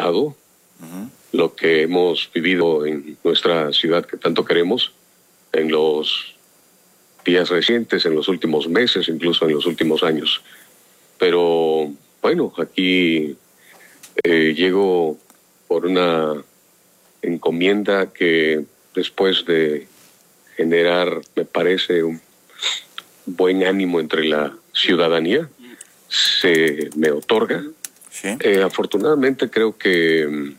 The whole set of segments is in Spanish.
reflejado lo que hemos vivido en nuestra ciudad que tanto queremos en los días recientes, en los últimos meses, incluso en los últimos años. Pero bueno, aquí llego por una encomienda que después de generar, me parece, un buen ánimo entre la ciudadanía, se me otorga. Sí. Afortunadamente creo que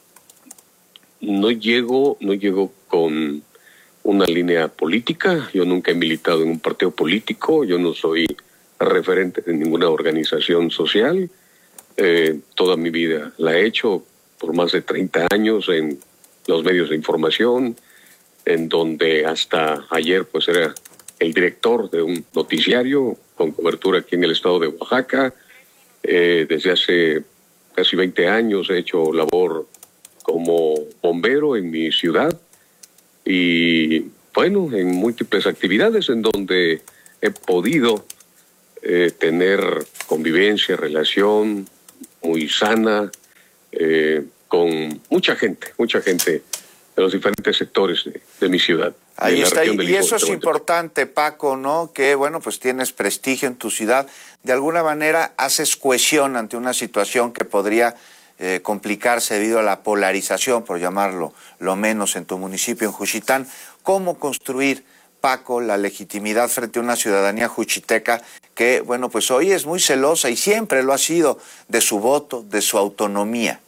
no llego con una línea política. Yo nunca he militado en un partido político, yo no soy referente de ninguna organización social. Toda mi vida la he hecho por más de 30 años en los medios de información, en donde hasta ayer pues era el director de un noticiario con cobertura aquí en el estado de Oaxaca. Desde hace casi 20 años he hecho labor como bombero en mi ciudad y bueno, en múltiples actividades en donde he podido tener convivencia, relación muy sana con mucha gente de los diferentes sectores de mi ciudad. Ahí está, y eso es importante, Paco, ¿no? Que, bueno, pues tienes prestigio en tu ciudad. De alguna manera haces cohesión ante una situación que podría complicarse debido a la polarización, por llamarlo lo menos, en tu municipio, en Juchitán. ¿Cómo construir, Paco, la legitimidad frente a una ciudadanía juchiteca que, bueno, pues hoy es muy celosa y siempre lo ha sido de su voto, de su autonomía?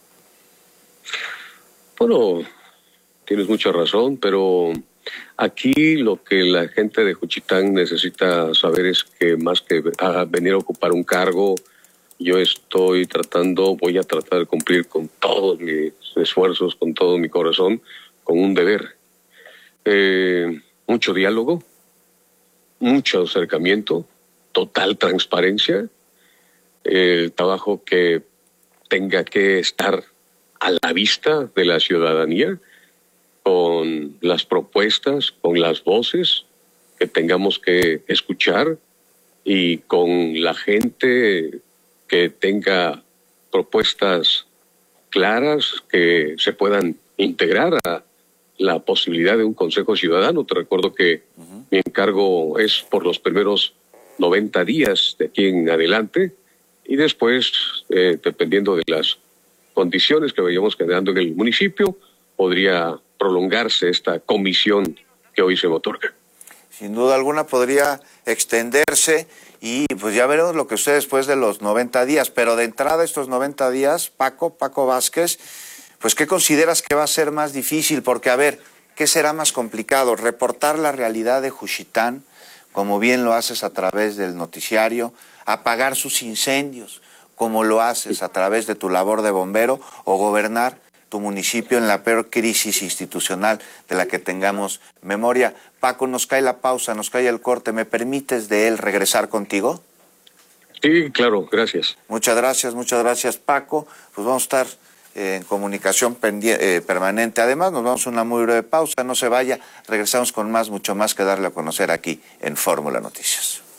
Bueno, tienes mucha razón, pero aquí lo que la gente de Juchitán necesita saber es que más que venir a ocupar un cargo, yo voy a tratar de cumplir con todos mis esfuerzos, con todo mi corazón, con un deber. Mucho diálogo, mucho acercamiento, total transparencia, el trabajo que tenga que estar a la vista de la ciudadanía, con las propuestas, con las voces que tengamos que escuchar y con la gente que tenga propuestas claras que se puedan integrar a la posibilidad de un Consejo Ciudadano. Te recuerdo que mi encargo es por los primeros 90 días de aquí en adelante y después, dependiendo de las condiciones que vayamos generando en el municipio, podría prolongarse esta comisión que hoy se me otorga. Sin duda alguna podría extenderse y pues ya veremos lo que sucede después de los 90 días. Pero de entrada estos 90 días, Paco Vázquez, pues ¿qué consideras que va a ser más difícil? Porque a ver, ¿qué será más complicado? ¿Reportar la realidad de Juchitán, como bien lo haces a través del noticiario? ¿Apagar sus incendios, como lo haces a través de tu labor de bombero? ¿O gobernar tu municipio en la peor crisis institucional de la que tengamos memoria? Paco, nos cae la pausa, nos cae el corte. ¿Me permites de él regresar contigo? Sí, claro, gracias. Muchas gracias, Paco. Pues vamos a estar en comunicación permanente. Además, nos vamos a una muy breve pausa. No se vaya, regresamos con mucho más que darle a conocer aquí en Fórmula Noticias.